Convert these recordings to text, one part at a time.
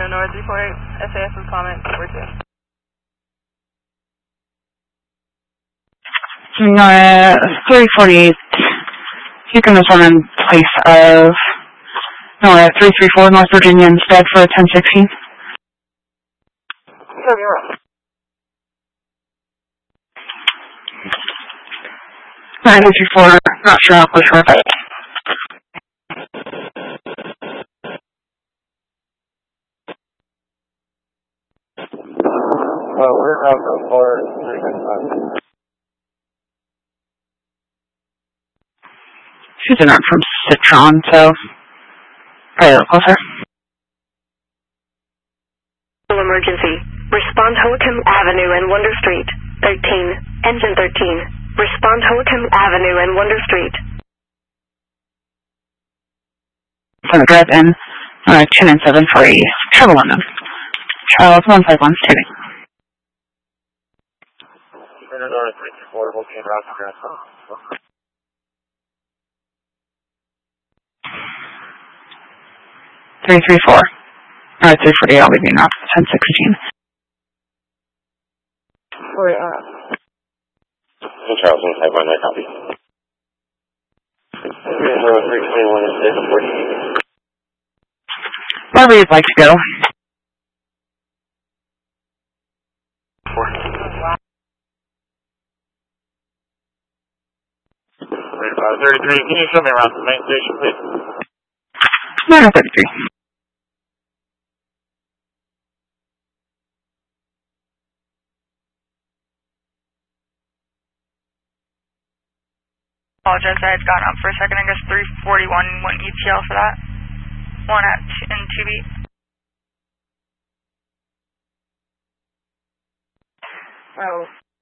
North report, SAS with comment, over to. No, 348. You can just run in place of 334 North Virginia instead for 1016. Sure, you're up. 934, not sure how close we're at. We're out for She's in from Citron, so probably a little closer. Emergency. Respond Howick Avenue and Wonder Street. 13. Engine 13. Respond Howick Avenue and Wonder Street. For the drive-in, 10 and 7 for a Travel London. Charles 151 tuning. North 334, Volcano Route. 334. 348, I'll leave you now. 1016. Charles 151, I copy. North 321 is 640. Wherever you'd like to go. 33, can you show me around the main station, please? 933. Apologize, I had gone up for a second. I guess 341 went ETL for that. One in 2B. Oh.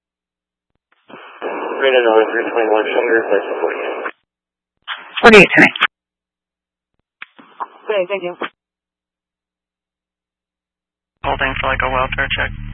Radar North 321, Sugar, place 48. 48 tonight. Okay, thank you. Holding for like a welfare check.